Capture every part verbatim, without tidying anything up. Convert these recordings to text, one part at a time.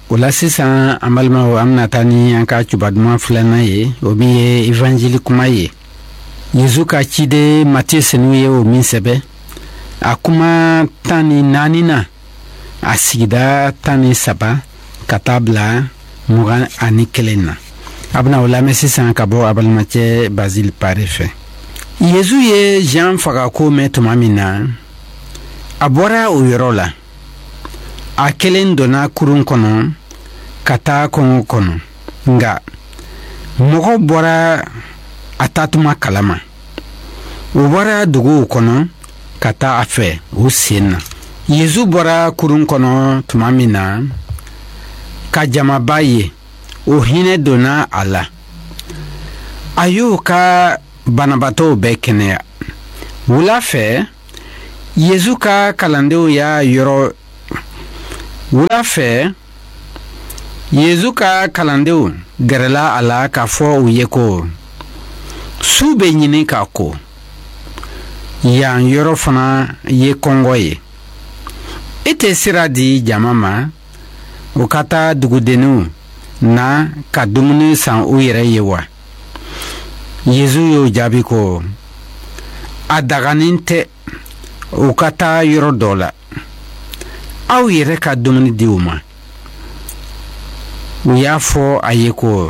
O la sisan an balimaw an bɛna taa ni an ka cubaduma filanan ye o min ye evanjili kuma ye. Yezu ka ciden Matiye senu ye o min sɛbɛ a kuma tan ni naani na a sigida tan ni saba ka taa bila mugan ani kelen na. A bɛna o lamɛn sisan ka bɔ a balimacɛ Bazili Pare fɛ. Yezu ye Jean fagako mɛn tuma min na a bɔra o yɔrɔ la. A kelen donna kurun kɔnɔ ka taa kɔngɔ kɔnɔ nka mɔgɔ bɔra a taatuma kalama. O bɔra duguw kɔnɔ ka taa a fɛ o sen na. Yezu bɔra kurun kɔnɔ tuma min na ka jamaba ye o hinɛ donna a la. A y'o ka banabaatɔw bɛɛ kɛnɛya. Wula fɛ Yezu ka kalandenw y'a yɔrɔ Wula fɛ Yezu ka kalandenw gɛrɛla a la k'a fɔ u ye ko su bɛ ɲini k'a ko. Yan yɔrɔ fana ye kɔngɔ ye. E tɛ sira di jama ma u ka taa dugudenninw na ka dumuni san u yɛrɛ ye wa? Yezu y'o jaabi ko a daganin tɛ u ka taa yɔrɔ dɔ la. Aw yɛrɛ ka dumuni di u ma. U y'a fɔ a ye ko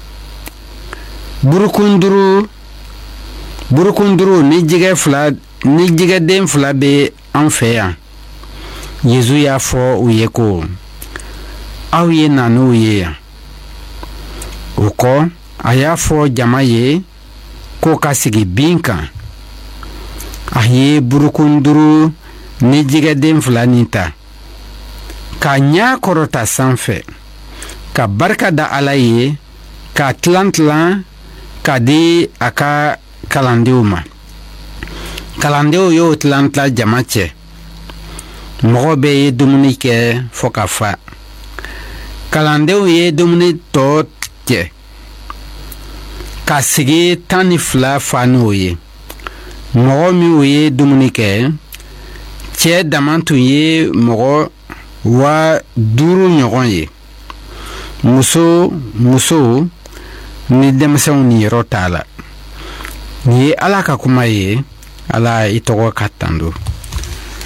burukunduru burukunduru ni jɛgɛ fila ni jɛgɛden fila bɛ an fɛ yan. Yezu y'a fɔ u ye ko aw ye na n'u ye yan. O kɔ a y'a fɔ jama ye ko ka sigi bin kan. A ye burukunduru ni jɛgɛden fila nin ta ka ɲa kɔrɔta sanfɛ ka barika da Ala ye ka tilan tilan ka di a ka kalandenw ma. Kalandenw y'o tilan tilan jama cɛ. Mɔgɔ bɛɛ ye dumuni kɛ fɔ ka fa. Kalandenw ye dumuni tɔ cɛ ka sigi tan ni fila fa n'o ye. Mɔgɔ min ye dumuni kɛ cɛ dama tun ye mɔgɔ wa duuru ɲɔgɔn ye. Muso muso ni denmisɛnw ni yɔrɔ t'a la. Ni ye Ala ka kuma ye. Ala i tɔgɔ ka tando.